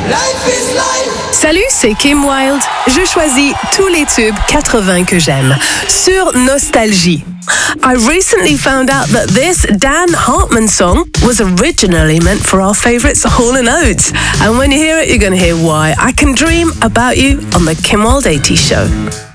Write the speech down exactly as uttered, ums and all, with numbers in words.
Salut, c'est Kim Wilde. Je choisis tous les tubes quatre-vingts que j'aime sur Nostalgie. I recently found out that this Dan Hartman song was originally meant for our favourites Hall and Oates. And when you hear it, you're going to hear why. I Can Dream About You on the Kim Wilde eighties Show.